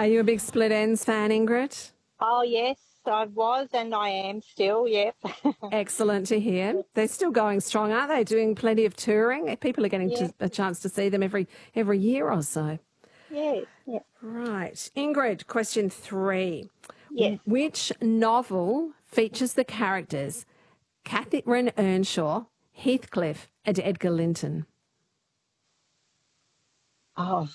Are you a big Split Ends fan, Ingrid? Oh, yes, I was and I am still, yep. Excellent to hear. They're still going strong, aren't they? Doing plenty of touring. People are getting Yeah. a chance to see them every year or so. Yes, yeah. Right. Ingrid, question 3. Yes. Which novel features the characters Catherine Earnshaw, Heathcliff and Edgar Linton? Oh,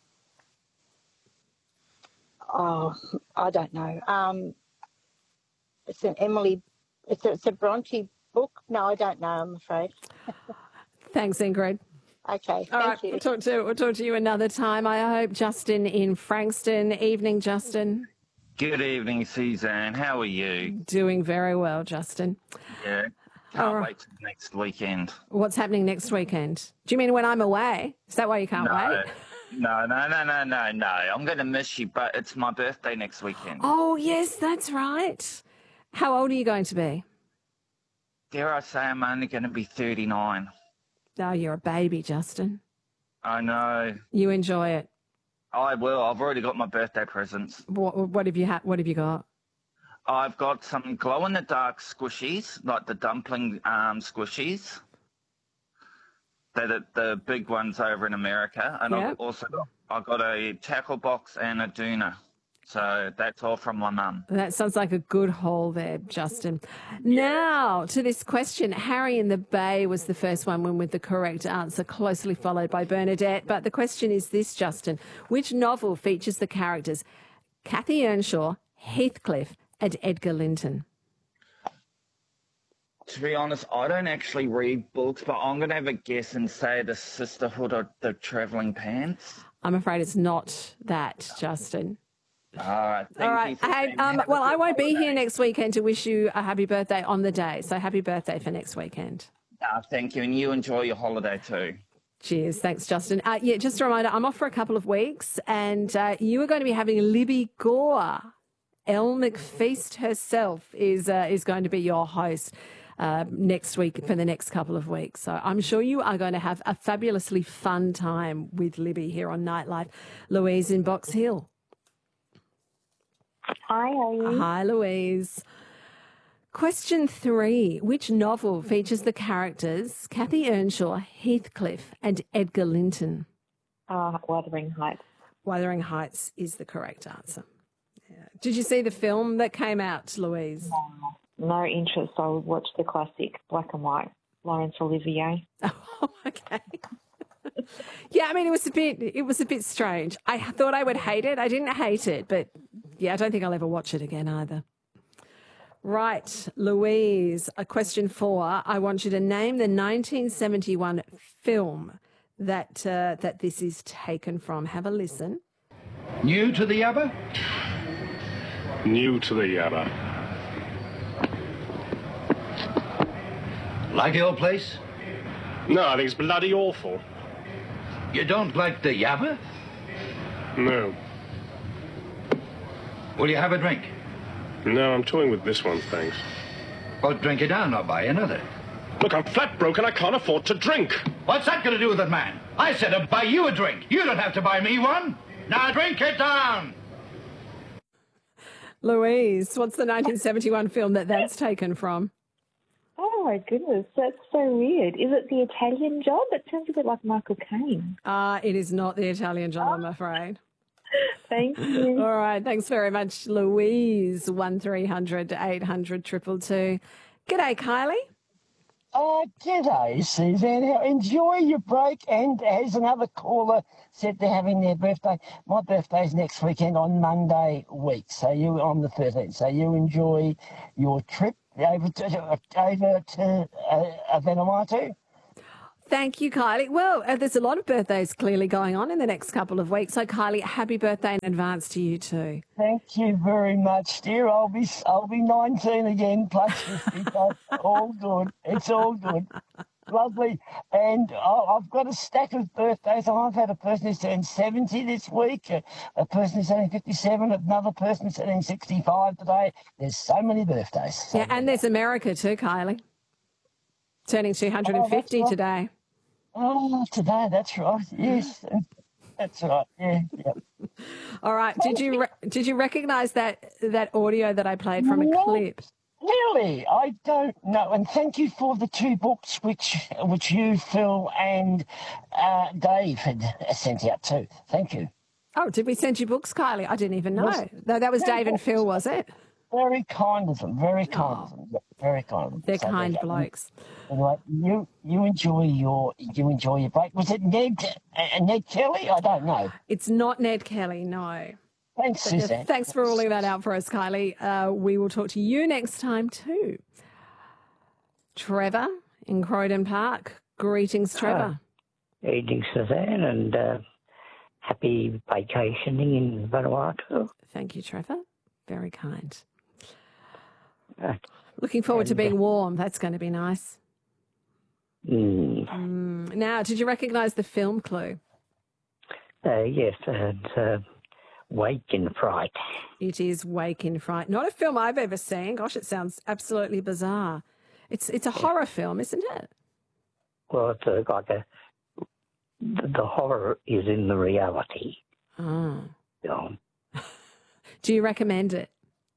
I don't know. It's an Emily, it's a Bronte book. No, I don't know, I'm afraid. Thanks, Ingrid. Okay, All right, thank you. we'll talk to you another time. I hope. Justin in Frankston. Evening, Justin. Good evening, Suzanne. How are you? Doing very well, Justin. Yeah. Can't wait till next weekend. What's happening next weekend? Do you mean when I'm away? Is that why you can't wait? No. I'm going to miss you, but it's my birthday next weekend. Oh, yes, that's right. How old are you going to be? Dare I say I'm only going to be 39. Oh, you're a baby, Justin. I know. You enjoy it. I will. I've already got my birthday presents. What have you got? I've got some glow-in-the-dark squishies, like the dumpling squishies. They're the big ones over in America. And Yep. I've got a tackle box and a doona. So that's all from my mum. That sounds like a good haul there, Justin. Now, to this question, Harry in the Bay was the first one with the correct answer, closely followed by Bernadette. But the question is this, Justin. Which novel features the characters Cathy Earnshaw, Heathcliff and Edgar Linton? To be honest, I don't actually read books, but I'm going to have a guess and say The Sisterhood of the Travelling Pants. I'm afraid it's not that, Justin. All right. All right. Hey, well, I won't be here next weekend to wish you a happy birthday on the day. So happy birthday for next weekend. Thank you. And you enjoy your holiday too. Cheers. Thanks, Justin. Just a reminder, I'm off for a couple of weeks and you are going to be having Libby Gore. Elle McFeast herself is going to be your host next week for the next couple of weeks. So I'm sure you are going to have a fabulously fun time with Libby here on Nightlife. Louise in Box Hill. Hi, how are you? Hi, Louise. Question 3. Which novel features the characters Cathy Earnshaw, Heathcliff and Edgar Linton? Wuthering Heights. Wuthering Heights is the correct answer. Yeah. Did you see the film that came out, Louise? No interest. I would watch the classic black and white, Laurence Olivier. Oh, okay. Yeah, I mean, it was a bit strange. I thought I would hate it. I didn't hate it, but yeah, I don't think I'll ever watch it again either. Right, Louise, question 4. I want you to name the 1971 film that this is taken from. Have a listen. New to the Yabba? New to the Yabba. Like the old place? No, I think it's bloody awful. You don't like the Yabba? No. Will you have a drink? No, I'm toying with this one, thanks. Well, drink it down, I'll buy you another. Look, I'm flat broke and I can't afford to drink. What's that going to do with it, man? I said I'd buy you a drink. You don't have to buy me one. Now drink it down. Louise, what's the 1971 film that's taken from? Oh, my goodness. That's so weird. Is it The Italian Job? It sounds a bit like Michael Caine. It is not The Italian Job, I'm afraid. Thank you. All right. Thanks very much, Louise. 1300 800 222. G'day, Kylie. G'day, Suzanne. Enjoy your break. And as another caller said, they're having their birthday. My birthday's next weekend on Monday week. So you on the 13th. So you enjoy your trip over to Vanuatu. Thank you, Kylie. Well, there's a lot of birthdays clearly going on in the next couple of weeks. So, Kylie, happy birthday in advance to you too. Thank you very much, dear. I'll be 19 again, plus 50. So all good. It's all good. Lovely. And I've got a stack of birthdays. I've had a person who's turned 70 this week, a person who's turning 57, another person who's turning 65 today. There's so many birthdays. And there's America too, Kylie. Turning 250 today. Oh, today, that's right. Yes, that's right. Yeah. All right. Did you recognise that audio that I played from a No. clip? Really? I don't know. And thank you for the two books which you, Phil, and Dave had sent out too. Thank you. Oh, did we send you books, Kylie? I didn't even know. Was- No, that was Yeah, Dave and Phil, was it? Very kind of them. Very kind of them. Yeah, very kind of them. They're So kind there you go. blokes. Anyway, you enjoy your break. Was it Ned Kelly? I don't know. It's not Ned Kelly, no. Thanks, But, Suzanne. thanks for ruling that out for us, Kylie. We will talk to you next time too. Trevor in Croydon Park. Greetings, Trevor. Evening, Suzanne, and happy vacationing in Vanuatu. Thank you, Trevor. Very kind. Right. Looking forward to being warm. That's going to be nice. Mm. Now, did you recognise the film clue? Yes, and Wake in Fright. It is Wake in Fright. Not a film I've ever seen. Gosh, it sounds absolutely bizarre. It's a horror film, isn't it? Well, it's the horror is in the reality. Oh. Film. Do you recommend it?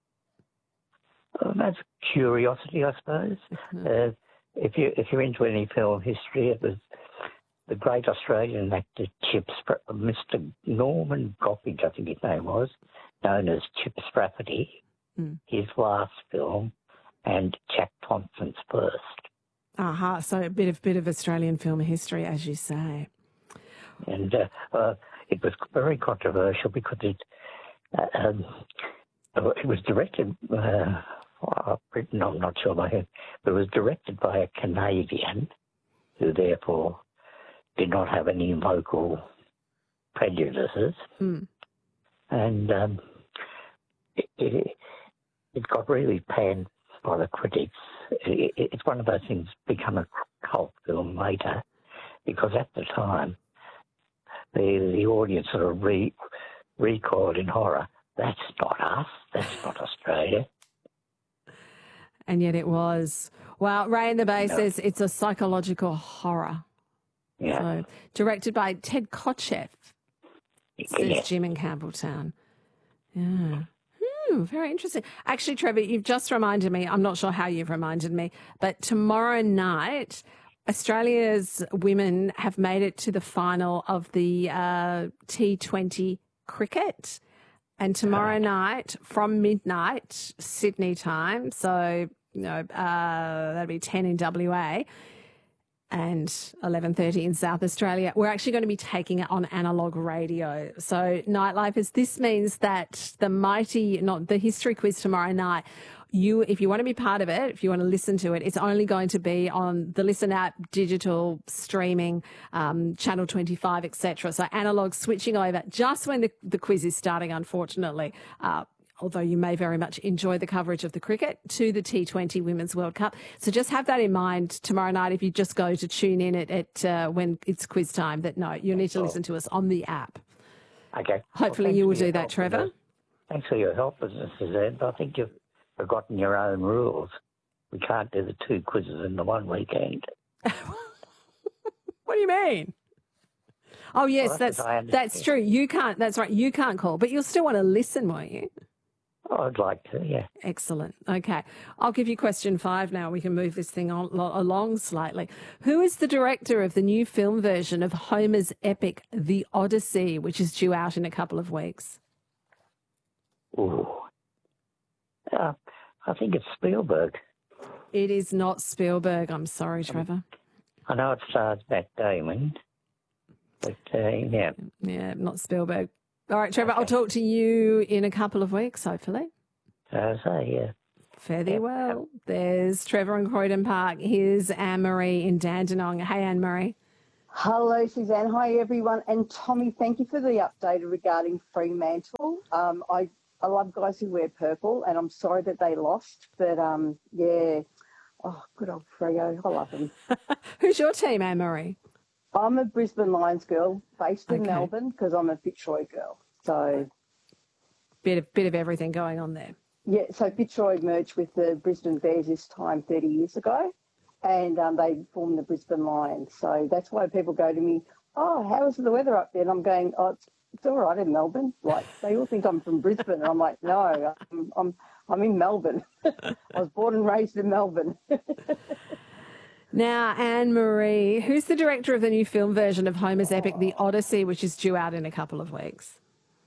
That's curiosity, I suppose. If you're into any film history, it was the great Australian actor Mr. Norman Goffridge, I think his name was, known as Chip Sprafferty, his last film, and Jack Thompson's first. Aha, so a bit of Australian film history, as you say. And it was very controversial because it was directed, Britain, I'm not sure by who, but it was directed by a Canadian who therefore did not have any local prejudices. And it got really panned by the critics. It's one of those things become a cult film later because at the time the audience sort of recoiled in horror. That's not us. That's not Australia. And yet it was. Well, Ray in the Bay says it's a psychological horror. Yeah. So, directed by Ted Kotcheff, says Yeah. Jim in Campbelltown. Yeah. Very interesting. Actually, Trevor, you've just reminded me, I'm not sure how you've reminded me, but tomorrow night, Australia's women have made it to the final of the T20 cricket. And tomorrow night from midnight, Sydney time, so that'll be 10 in WA and 11:30 in South Australia. We're actually going to be taking it on analog radio. So Nightlifers, this means that the history quiz tomorrow night, if you want to be part of it, if you want to listen to it, it's only going to be on the Listen app, digital streaming, Channel 25, etc. So analog switching over just when the quiz is starting, unfortunately. Although you may very much enjoy the coverage of the cricket to the T20 Women's World Cup. So just have that in mind tomorrow night if you just go to tune in at when it's quiz time, that no, you need to listen to us on the app. Okay. Hopefully you will do that, Trevor. Thanks for your help, Suzanne. I think you've forgotten your own rules. We can't do the two quizzes in the one weekend. What do you mean? Oh, yes, Well, that's true. You can't. That's right. You can't call, but you'll still want to listen, won't you? Oh, I'd like to, yeah. Excellent. Okay. I'll give you question 5 now. We can move this thing along slightly. Who is the director of the new film version of Homer's epic, The Odyssey, which is due out in a couple of weeks? Ooh. I think it's Spielberg. It is not Spielberg. I'm sorry, Trevor. I know it stars Matt Damon, but yeah. Yeah, not Spielberg. All right, Trevor, I'll talk to you in a couple of weeks, hopefully. Yeah. Fare thee well. There's Trevor in Croydon Park. Here's Anne-Marie in Dandenong. Hey, Anne-Marie. Hello, Suzanne. Hi, everyone. And Tommy, thank you for the update regarding Fremantle. I love guys who wear purple, and I'm sorry that they lost. But, yeah. Oh, good old Freo. I love him. Who's your team, Anne-Marie? I'm a Brisbane Lions girl based in Melbourne because I'm a Fitzroy girl. So bit of everything going on there. Yeah, so Fitzroy merged with the Brisbane Bears this time 30 years ago, and they formed the Brisbane Lions. So that's why people go to me, oh, how is the weather up there? And I'm going, oh, it's all right in Melbourne. Like, they all think I'm from Brisbane. And I'm like, no, I'm in Melbourne. I was born and raised in Melbourne. Now, Anne-Marie, who's the director of the new film version of Homer's epic, The Odyssey, which is due out in a couple of weeks?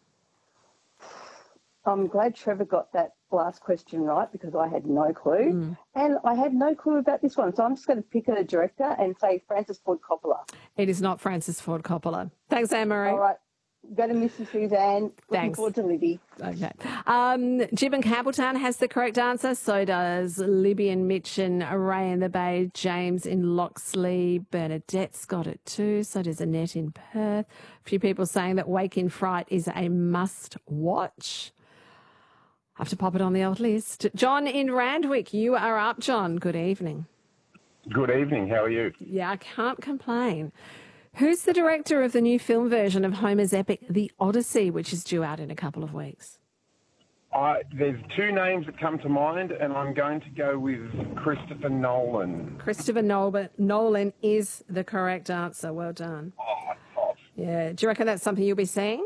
I'm glad Trevor got that last question right because I had no clue. And I had no clue about this one. So I'm just going to pick a director and say Francis Ford Coppola. It is not Francis Ford Coppola. Thanks, Anne-Marie. All right. Going to miss you, Suzanne. Looking Thanks. forward to Libby. Okay. Jib and Campbelltown has the correct answer. So does Libby and Mitch and Ray in the Bay. James in Loxley. Bernadette's got it too. So does Annette in Perth. A few people saying that Wake in Fright is a must-watch. Have to pop it on the old list. John in Randwick, you are up, John. Good evening. Good evening. How are you? Yeah, I can't complain. Who's the director of the new film version of Homer's epic, The Odyssey, which is due out in a couple of weeks? There's two names that come to mind, and I'm going to go with Christopher Nolan. Christopher Nolan is the correct answer. Well done. Oh, top. Yeah. Do you reckon that's something you'll be seeing?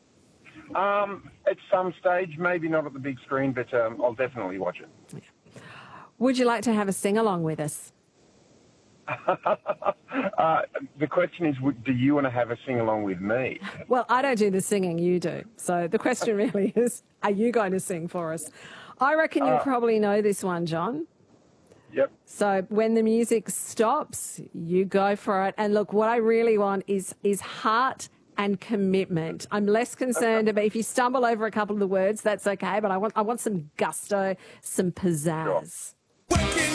At some stage, maybe not at the big screen, but I'll definitely watch it. Yeah. Would you like to have a sing-along with us? The question is, do you want to have a sing-along with me? Well, I don't do the singing, you do. So the question really is, are you going to sing for us? I reckon you probably know this one, John. Yep. So when the music stops, you go for it. And look, what I really want is heart and commitment. I'm less concerned about if you stumble over a couple of the words, that's okay. But I want some gusto, some pizzazz. Sure.